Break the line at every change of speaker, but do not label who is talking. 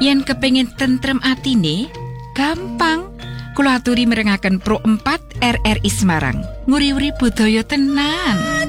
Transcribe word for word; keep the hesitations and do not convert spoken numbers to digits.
Yen kepengin tentrem atine, gampang. Kula aturi mirengaken Pro empat R R I Semarang. Nguri-uri budaya tenan.